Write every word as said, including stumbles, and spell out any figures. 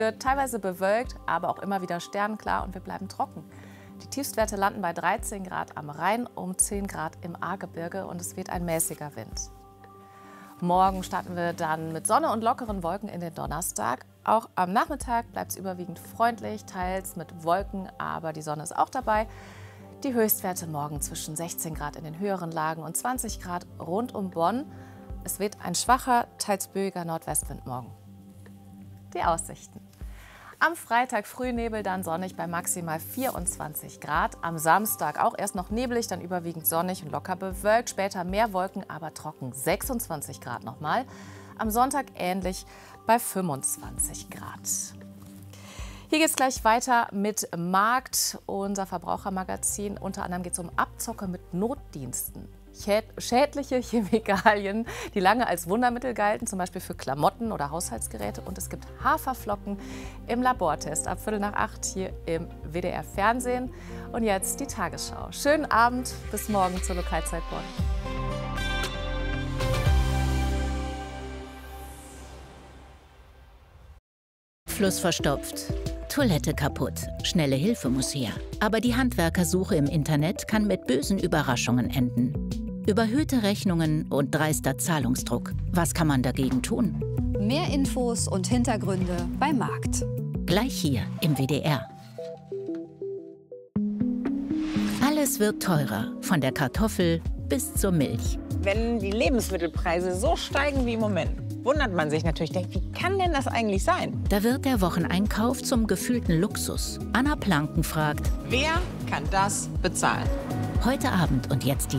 Wird teilweise bewölkt, aber auch immer wieder sternklar und wir bleiben trocken. Die Tiefstwerte landen bei dreizehn Grad am Rhein, um zehn Grad im Ahrgebirge und es weht ein mäßiger Wind. Morgen starten wir dann mit Sonne und lockeren Wolken in den Donnerstag. Auch am Nachmittag bleibt es überwiegend freundlich, teils mit Wolken, aber die Sonne ist auch dabei. Die Höchstwerte morgen zwischen sechzehn Grad in den höheren Lagen und zwanzig Grad rund um Bonn. Es weht ein schwacher, teils böiger Nordwestwind morgen. Die Aussichten. Am Freitag Frühnebel, dann sonnig bei maximal vierundzwanzig Grad. Am Samstag auch erst noch neblig, dann überwiegend sonnig und locker bewölkt. Später mehr Wolken, aber trocken, sechsundzwanzig Grad nochmal. Am Sonntag ähnlich bei fünfundzwanzig Grad. Hier geht es gleich weiter mit Markt, unser Verbrauchermagazin. Unter anderem geht es um Abzocke mit Notdiensten. Schädliche Chemikalien, die lange als Wundermittel galten, zum Beispiel für Klamotten oder Haushaltsgeräte. Und es gibt Haferflocken im Labortest ab Viertel nach acht hier im W D R Fernsehen. Und jetzt die Tagesschau. Schönen Abend, bis morgen zur Lokalzeit Bonn. Fluss verstopft, Toilette kaputt, schnelle Hilfe muss her. Aber die Handwerkersuche im Internet kann mit bösen Überraschungen enden. Überhöhte Rechnungen und dreister Zahlungsdruck. Was kann man dagegen tun? Mehr Infos und Hintergründe bei Markt. Gleich hier im W D R. Alles wird teurer, von der Kartoffel bis zur Milch. Wenn die Lebensmittelpreise so steigen wie im Moment, wundert man sich natürlich, denkt, wie kann denn das eigentlich sein? Da wird der Wocheneinkauf zum gefühlten Luxus. Anna Planken fragt, Wer kann das bezahlen? heute Abend und jetzt die